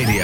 Radio.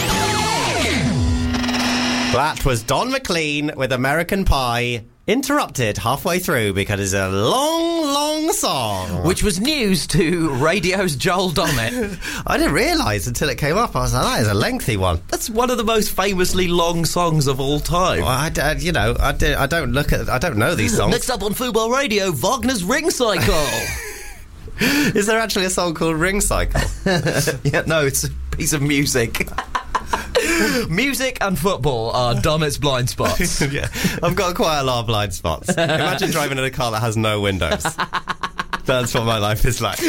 That was Don McLean with American Pie, interrupted halfway through because it's a long song. Which was news to radio's Joel Dommett. I didn't realise until it came up. I was like, that is a lengthy one. That's one of the most famously long songs of all time. Well, I don't know these songs. Next up on Fubar Radio, Wagner's Ring Cycle. Is there actually a song called Ring Cycle? Yeah, no, it's a piece of music. Music and football are Dommett's blind spots. Yeah, I've got quite a lot of blind spots. Imagine driving in a car that has no windows. That's what my life is like.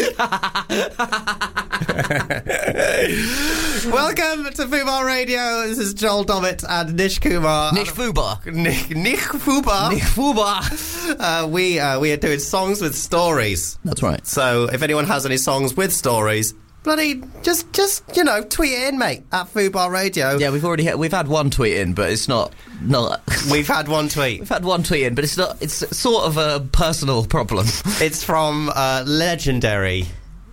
Welcome to Fubar Radio. This is Joel Dommett and Nish Kumar. Nish Fubar. Nick Fubar. Nick Fubar. We are doing songs with stories. That's right. So if anyone has any songs with stories, bloody just tweet it in, mate, at Fubar Radio. Yeah, we've had one tweet in, but it's not. We've had one tweet. We've had one tweet in, but it's not. It's sort of a personal problem. It's from legendary,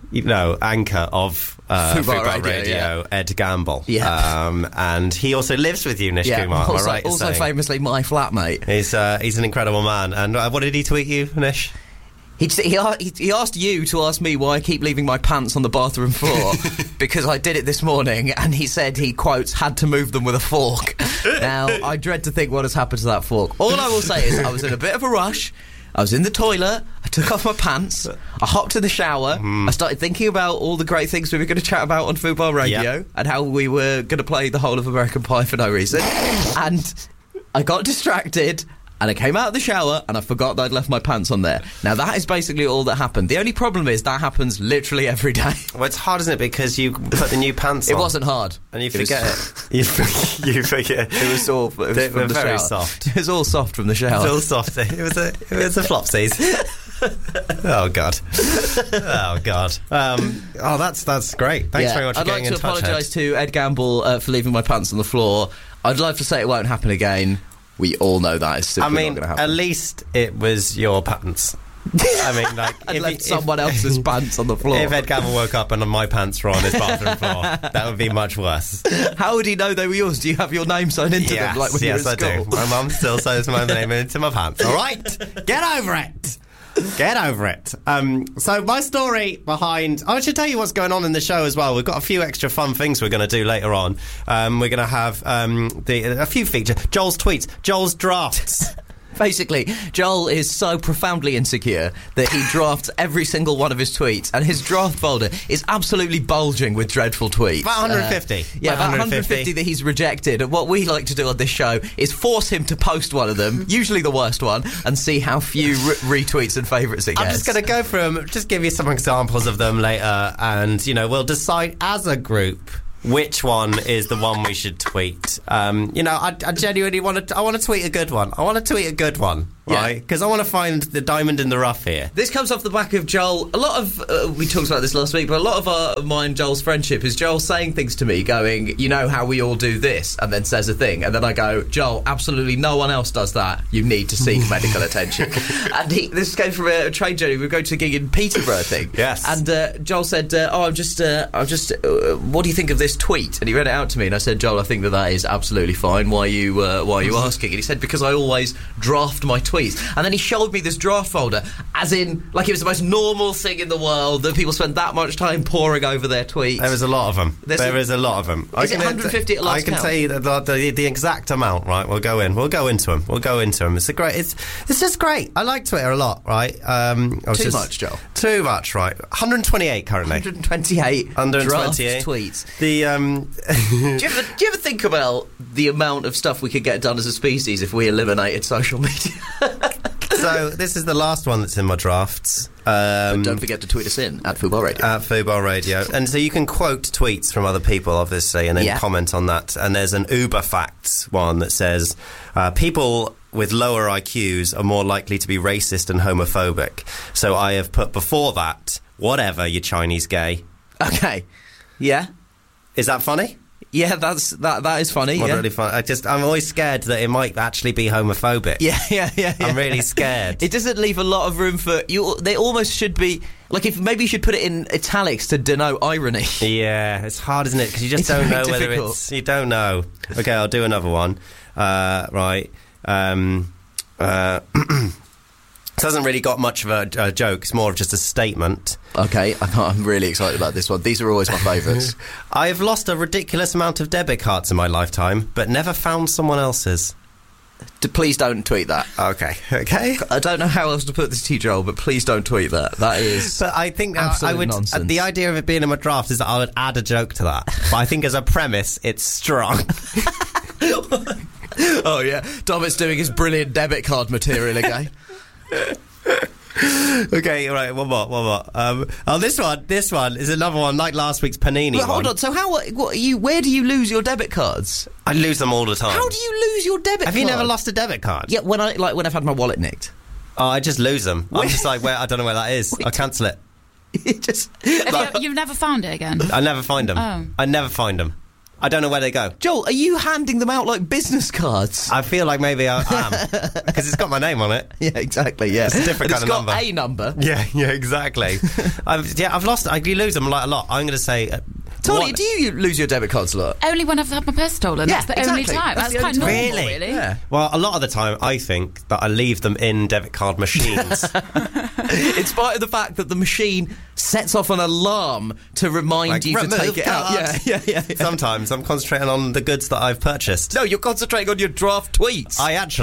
anchor of Fubar Radio, Ed Gamble. Yeah. And he also lives with you, Nish Kumar. Also, am I right in also saying? famously my flatmate. He's an incredible man. And what did he tweet you, Nish? He asked you to ask me why I keep leaving my pants on the bathroom floor because I did it this morning, and he said he, quotes, had to move them with a fork. Now, I dread to think what has happened to that fork. All I will say is I was in a bit of a rush. I was in the toilet, I took off my pants, I hopped in the shower, I started thinking about all the great things we were going to chat about on Fubar Radio and how we were going to play the whole of American Pie for no reason. And I got distracted. And I came out of the shower and I forgot that I'd left my pants on there. Now, that is basically all that happened. The only problem is that happens literally every day. Well, it's hard, isn't it? Because you put the new pants on. It wasn't hard. And you forget it. You forget. It was all from the very shower. Soft. It was all soft from the shower. It was all soft. It was a flopsies. Oh, God. Oh, God. That's great. Thanks very much for getting in touch. I'd like to apologise to Ed Gamble for leaving my pants on the floor. I'd love to say it won't happen again. We all know that is simply not going to happen. At least it was your pants. I mean, like, I'd left someone else's pants on the floor. If Ed Gamble woke up and my pants were on his bathroom floor, that would be much worse. How would he know they were yours? Do you have your name sewn into them like when you were in school? Yes, I do. My mum still sews my name into my pants. All right, get over it. Get over it. So my story behind... I should tell you what's going on in the show as well. We've got a few extra fun things we're going to do later on. We're going to have a few features. Joel's tweets. Joel's drafts. Basically, Joel is so profoundly insecure that he drafts every single one of his tweets, and his draft folder is absolutely bulging with dreadful tweets. About 150. About 150 that he's rejected. And what we like to do on this show is force him to post one of them, usually the worst one, and see how few retweets and favourites it gets. I'm just going to go through them, just give you some examples of them later, and, we'll decide as a group which one is the one we should tweet. I genuinely want to tweet a good one. I want to tweet a good one, right? Because I want to find the diamond in the rough here. This comes off the back of Joel. A lot of, we talked about this last week, but a lot of mine and Joel's friendship is Joel saying things to me going, you know how we all do this, and then says a thing. And then I go, Joel, absolutely no one else does that. You need to seek medical attention. And this came from a train journey. We were going to a gig in Peterborough, I think. Yes. And Joel said, what do you think of this tweet? And he read it out to me, and I said, Joel, I think that is absolutely fine. Why are you asking? And he said, because I always draft my tweets. And then he showed me this draft folder, as in, like it was the most normal thing in the world that people spend that much time poring over their tweets. There is a lot of them. There is a lot of them. Is it 150 at last I can count? tell you the exact amount, right? We'll go into them. It's just great. I like Twitter a lot, right? Too much, Joel. Too much, right? 128 currently. 128 draft tweets. Do you ever think about the amount of stuff we could get done as a species if we eliminated social media? So this is the last one that's in my drafts. But don't forget to tweet us in at Fubar Radio. At Fubar Radio. And so you can quote tweets from other people, obviously, and then comment on that. And there's an Uber Facts one that says, people with lower IQs are more likely to be racist and homophobic. So I have put before that, whatever, you Chinese gay. Okay. Yeah. Is that funny? Yeah, that is funny. Moderately funny. I'm always scared that it might actually be homophobic. Yeah. I'm really scared. It doesn't leave a lot of room for you. They almost should be. Like, if maybe you should put it in italics to denote irony. Yeah, it's hard, isn't it? Because you just It's don't very know whether difficult. it's... You don't know. Okay, I'll do another one. Right. It hasn't really got much of a joke. It's more of just a statement. Okay, I'm really excited about this one. These are always my favourites. I have lost a ridiculous amount of debit cards in my lifetime, but never found someone else's. Please don't tweet that. Okay. I don't know how else to put this to you, Joel, but please don't tweet that. That is... But I think absolute I would. nonsense. The idea of it being in my draft is that I would add a joke to that. But I think as a premise, it's strong. Oh, yeah. Domit's doing his brilliant debit card material again. Okay, right, one more. This one is another one like last week's Panini But hold one. on, so where do you lose your debit cards? I lose them all the time. How do you lose your debit Have card? you never lost a debit card? Yeah, when I've had my wallet nicked. Oh, I just lose them. I'm just like, I don't know where that is. I cancel it. It just... You've never found it again? I never find them. Oh. I never find them. I don't know where they go. Joel, are you handing them out like business cards? I feel like maybe I am. Because it's got my name on it. Yeah, exactly, yeah. It's a different But kind of number. It's got a number. Yeah, exactly. I've lost... You lose them like a lot. I'm going to say... Tony, do you lose your debit cards a lot? Only when I've had my purse stolen. Yeah, That's the exactly. only time. That's That's, the only quite time. normal, Really? really. Yeah. Well, a lot of the time, I think that I leave them in debit card machines. In spite of the fact that the machine sets off an alarm to remind Like, you to remove take it out. cards. Yeah. Sometimes I'm concentrating on the goods that I've purchased. No, you're concentrating on your draft tweets.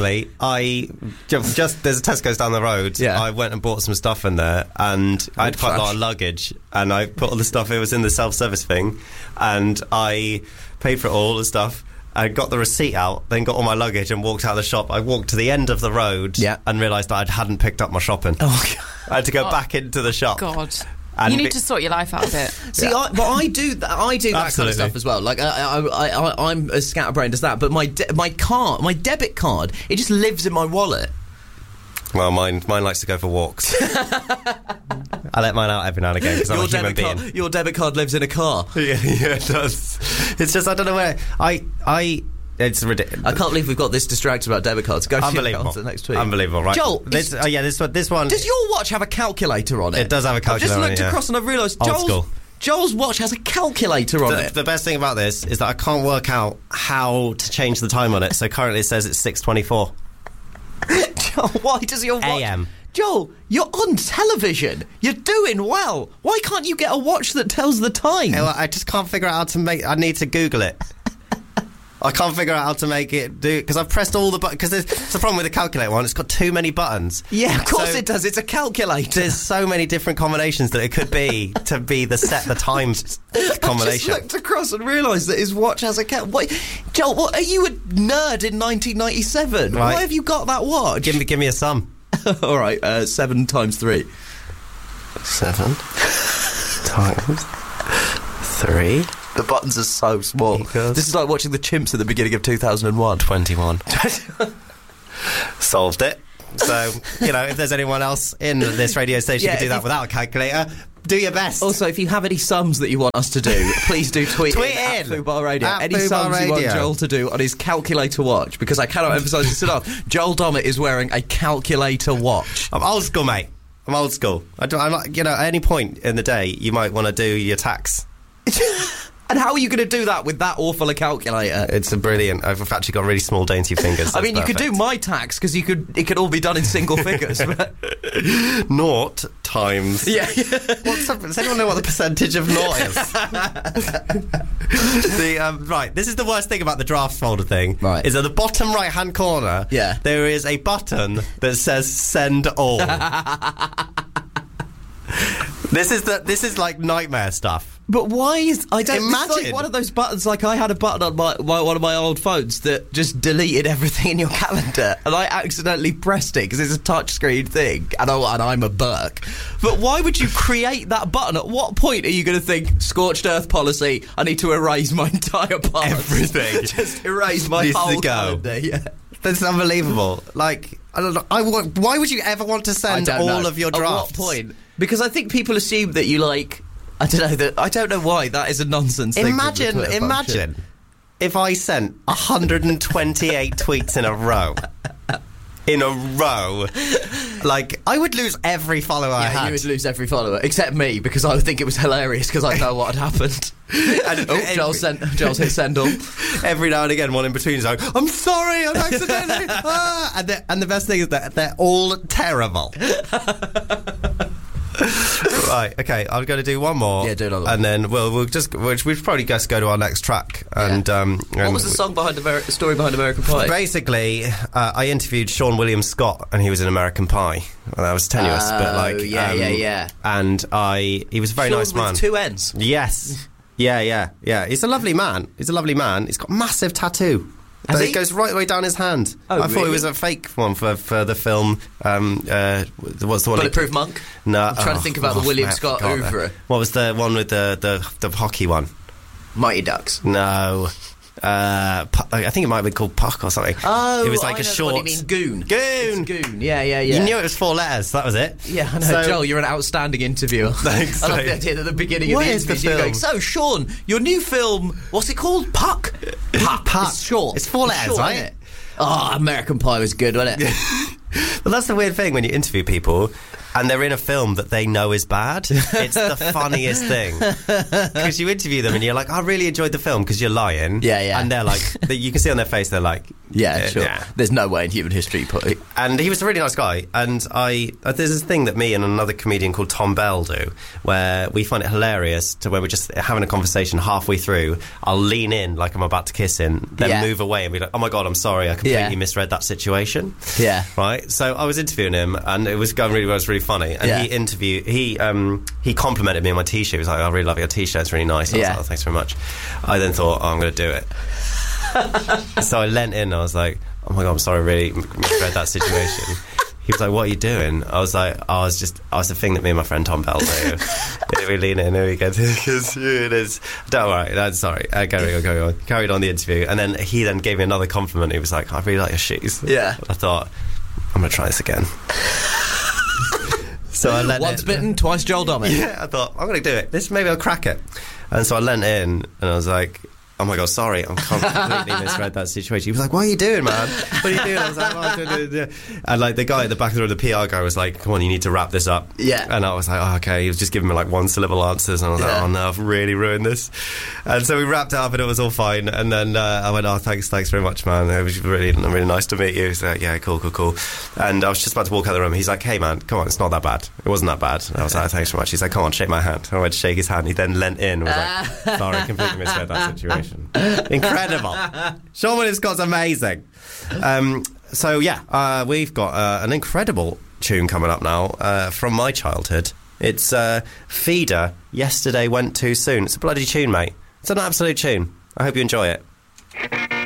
There's a Tesco's down the road. Yeah. I went and bought some stuff in there, and I had quite a lot of luggage, and I put all the stuff, it was in the self-service thing, and I paid for all the stuff. I got the receipt out, then got all my luggage and walked out of the shop. I walked to the end of the road and realised that I hadn't picked up my shopping. Oh, God. I had to go back into the shop. God. And You need to sort your life out a bit. See, I do that kind of Absolutely. stuff as well. Like I'm as scatterbrained as that. But my debit card, it just lives in my wallet. Well, mine likes to go for walks. I let mine out every now and again because I'm a human being. Your debit card lives in a car. Yeah, it does. It's just I don't know where it's ridiculous. I can't believe we've got this distracted about debit cards. Go to Unbelievable. the next tweet. Unbelievable, right? Joel, this one. does your watch have a calculator on it? It does have a calculator on I've it, just looked yeah. across and I've realised Old school. Joel's watch has a calculator on it. The best thing about this is that I can't work out how to change the time on it. So currently it says it's 6:24 Joel, why does your watch... a.m. Joel, you're on television. You're doing well. Why can't you get a watch that tells the time? Well, I just can't figure out how to make. I need to Google it. I can't figure out how to make it do because I've pressed all the buttons. Because it's the problem with the calculator one. It's got too many buttons. Yeah, of course So it does. It's a calculator. There's so many different combinations that it could be to be the set the time combination. I just looked across and realised that his watch has a Joel, what are you a nerd in 1997? Right. Why have you got that watch? Give me a sum. All right, 7 times 3. 7 times 3. The buttons are so small. Equals- This is like watching the Chimps at the beginning of 2001. 21. Solved it. So, if there's anyone else in this radio station who Yeah, can do if that you- without a calculator, do your best. Also, if you have any sums that you want us to do, please do tweet Tweet in at in. Fubar Radio. At Any Fubar sums you want Radio. Joel to do on his calculator watch, because I cannot emphasise this enough. Joel Dommett is wearing a calculator watch. I'm old school, mate. I'm old school. I'm not, at any point in the day, you might want to do your tax. And how are you going to do that with that awful a calculator? It's a brilliant. I've actually got really small, dainty fingers. I mean, you That's could do perfect. my tax because it could all be done in single figures. But Naught times. yeah. Does anyone know what the percentage of naught is? Right, this is the worst thing about the draft folder thing. Right. Is at the bottom right-hand corner. Yeah. There is a button that says "Send All." This is like nightmare stuff. But why is I don't Imagine. It's like one of those buttons. Like I had a button on one of my old phones that just deleted everything in your calendar, and I accidentally pressed it because it's a touchscreen thing, and I'm a Burke. But why would you create that button? At what point are you going to think scorched earth policy? I need to erase my entire past. Everything. Just erase my Needs to whole go. calendar. Yeah. That's unbelievable. Like, I don't know. Why would you ever want to send I don't all know. of your drafts? At what point? Because I think people assume that you like. I don't know why that is a nonsense thing. Imagine if I sent 128 tweets in a row. in a row. Like, I would lose every follower I had. You would lose every follower, except me, because I would think it was hilarious because I know what had happened. And Joel's hit send all. Every now and again, one in between is like, I'm sorry, I'm accidentally. And the best thing is that they're all terrible. Right, okay, I'm going to do one more. Yeah, do another one. And then we'll probably just go to our next track. And what was the song behind the story behind American Pie? Basically, I interviewed Sean William Scott, and he was in American Pie. Well, that was tenuous, but like, yeah. And he was a very nice man. With two N's. Yes. Yeah. He's a lovely man. He's got a massive tattoo. It goes right the way down his hand. Oh, I thought it was a fake one for the film. What's the one? Bulletproof Monk? No. I'm trying to think about the William Scott oeuvre. What was the one with the hockey one? Mighty Ducks. No. I think it might have been called Puck or something. Oh, it was like a short. What do you mean, Goon? Goon. Goon. Yeah. You knew it was 4 letters. That was it. Yeah, I know. Joel, you're an outstanding interviewer. Thanks. I love the idea that at the beginning of the interview you're going, so Sean, your new film, what's it called? Puck. Puck. It's short. It's 4 letters, short, right? Isn't it? Oh, American Pie was good, wasn't it? Well, that's the weird thing when you interview people and they're in a film that they know is bad. It's the funniest thing. Because you interview them and you're like, I really enjoyed the film, because you're lying. Yeah. And they're like, you can see on their face, they're like, sure. Yeah. There's no way in human history you put it. And he was a really nice guy. And there's this thing that me and another comedian called Tom Bell do, where we find it hilarious to where we're just having a conversation halfway through. I'll lean in like I'm about to kiss him, then move away and be like, oh my God, I'm sorry, I completely misread that situation. Yeah. Right? So I was interviewing him and it was going really well, it was really funny. And he complimented me on my t-shirt. He was like, I really love your t-shirt, it's really nice. I was like, oh, thanks very much. I then thought, I'm going to do it. So I leant in and I was like, oh my God, I'm sorry, I really misread that situation. He was like, what are you doing? I was like, I was the thing that me and my friend Tom Bell do. We lean in, here we go. It is. Don't worry, that's sorry. Carry on. Carried on the interview. And then he then gave me another compliment. He was like, I really like your shoes. Yeah. I thought, I'm going to try this again. So I leant Once bitten, twice Joel Dommett. Yeah, I thought, I'm going to do it. Maybe I'll crack it. And so I leant in and I was like, oh my God, sorry, I'm completely misread that situation. He was like, what are you doing, man? What are you doing? I was like, and like the guy at the back of the room, the PR guy was like, come on, you need to wrap this up. Yeah. And I was like, oh, okay. He was just giving me like 1-syllable answers and I was like, oh no, I've really ruined this. And so we wrapped it up and it was all fine. And then I went, oh, thanks very much, man. It was really nice to meet you. He's like, yeah, cool. And I was just about to walk out of the room. He's like, hey man, come on, it's not that bad. It wasn't that bad. And I was like, thanks very much. He's like, come on, shake my hand. I went to shake his hand. He then leant in and was like, sorry, completely misread that situation. Incredible. Sean William Scott's amazing. So yeah, we've got an incredible tune coming up now from my childhood. It's Feeder, Yesterday Went Too Soon. It's a bloody tune, mate. It's an absolute tune. I hope you enjoy it.